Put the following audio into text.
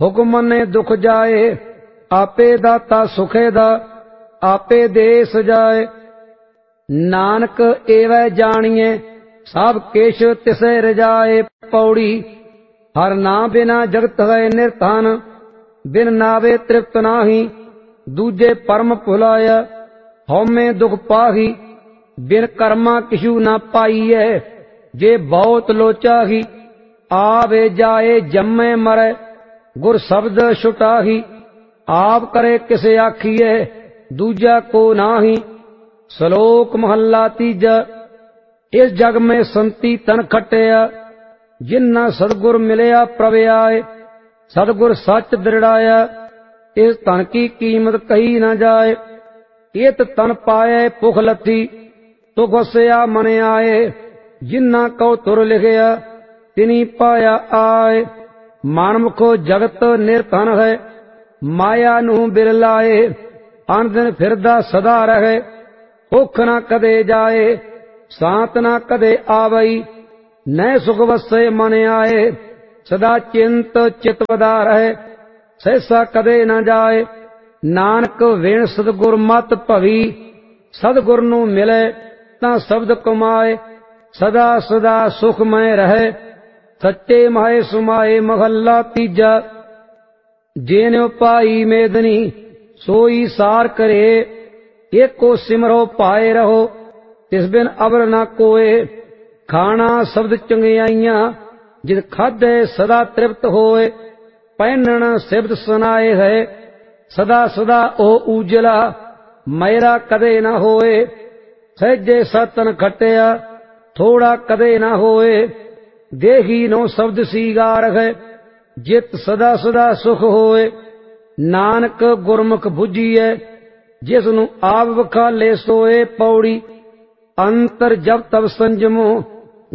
ਹੁਕਮ ਮੰਨੇ ਦੁਖ ਜਾਏ, ਆਪੇ ਦਾਤਾ ਸੁਖੇ ਦਾ, ਆਪੇ ਦੇ ਸਜਾਏ। ਨਾਨਕ ਏਵੈ ਜਾਣੀਏ, ਸਭ ਕਿਛ ਤਿਸੈ ਰਜਾਏ। ਪੌੜੀ। ਹਰ ਨਾਮ ਬਿਨਾ ਜਗਤ ਹੈ ਨਿਰਧਨ, ਬਿਨ ਨਾਵੇ ਤ੍ਰਿਪਤ ਨਾਹੀ। ਦੂਜੇ ਪਰਮ ਭੁਲਾਇਆ, ਹਉਮੈ ਦੁਖ ਪਾਹੀ। ਬਿਨ ਕਰਮਾ ਕਿਛੂ ਨਾ ਪਾਈਐ, ਜੇ ਬਹੁਤ ਲੋਚਾਹੀ। ਆਵੇ ਜਾਏ ਜੰਮੇ ਮਰੈ, ਗੁਰ ਸ਼ਬਦ ਛੁਟਾਹੀ। ਆਪ ਕਰੇ ਕਿਸੇ ਆਖੀਐ, ਦੂਜਾ ਕੋ ਨਾਹੀ। ਸ਼ਲੋਕ ਮਹੱਲਾ ਤੀਜਾ। ਇਸ ਜਗ ਮੈਂ ਸੰਤੀ ਤਨ ਖਟਿਆ, ਜਿਨ੍ਹਾਂ ਸਤਿਗੁਰ ਮਿਲਿਆ ਪ੍ਰਭ ਆਏ। ਸਤਿਗੁਰ ਸੱਚ ਦ੍ਰਿੜਾਇਆ, ਇਸ ਧਨ ਕੀ ਕੀਮਤ ਕਹੀ ਨਾ ਜਾਏ। ਇਤ ਤਨ ਪਾਏ ਭੁਖ ਲੱਥੀ, ਤੁਖ ਵਸਿਆ ਮਨ ਆਏ। ਜਿਨ੍ਹਾਂ ਕਉ ਤੁਰ ਲਿਖਿਆ, ਤਿਨੀ ਪਾਇਆ ਆਏ। ਮਨਮੁਖੋ ਜਗਤ ਨਿਰਧਨ ਹੈ, ਮਾਇਆ ਨੂੰ ਬਿਰਲਾਏ। ਅਨ ਦਿਨ ਫਿਰਦਾ ਸਦਾ ਰਹੇ, ਭੁੱਖ ਨਾ ਕਦੇ ਜਾਏ। ਸਾਤ ਨਾ ਕਦੇ ਆਵਈ, ਨੈ ਸੁਖ ਵਸੈ ਮਨ ਆਏ। ਸਦਾ ਚਿੰਤ ਚਿਤ ਵਧਾ ਰਹੇ, ਸਹਿਸਾ ਕਦੇ ਨਾ ਜਾਏ। ਨਾਨਕ ਵਿਣ ਸਤਿਗੁਰ ਮਤ ਭਵੀ, ਸਤਿਗੁਰ ਨੂੰ ਮਿਲੇ ਤਾਂ ਸ਼ਬਦ ਕਮਾਏ। ਸਦਾ ਸਦਾ ਸੁਖਮੈ ਰਹੇ, ਸੱਚੇ ਮਾਏ ਸੁਮਾਏ। ਮਹੱਲਾ ਤੀਜਾ। ਜੇਨਿ ਪਾਈ ਮੇਦਨੀ, ਸੋਈ ਸਾਰ ਕਰੇ। ਏਕੋ ਸਿਮਰੋ ਪਾਏ ਰਹੋ, ਤਿਸ ਬਿਨ ਅਵਰ ਨਾ ਕੋਏ। ਖਾਣਾ ਸ਼ਬਦ ਚੰਗਿਆਈਆਂ, ਜਿਤ ਖਾਧੇ ਸਦਾ ਤ੍ਰਿਪਤ ਹੋਏ। ਪਹਿਨਣ ਸ਼ਬਦ ਸੁਨਾਏ ਹੈ, ਸਦਾ ਸਦਾ ਉਹ ਉਜਲਾ। ਮੈਰਾ ਕਦੇ ਨਾ ਹੋਏ, ਸਹਿਜੇ ਸਤਨ ਖਟਿਆ। ਥੋੜਾ ਕਦੇ ਨਾ ਹੋਏ, ਦੇਹੀ ਨੋ ਸ਼ਬਦ ਸੀਗਾਰ ਹੈ। ਜਿਤ ਸਦਾ ਸਦਾ ਸੁਖ ਹੋਏ, ਨਾਨਕ ਗੁਰਮੁਖ ਬੁੱਝੀਐ। ਜਿਸ ਨੂੰ ਆਪ ਵਖਾਲੇ ਸੋਏ। ਪੌੜੀ। ਅੰਤਰ ਜਬ ਤਬ ਸੰਜਮੋ,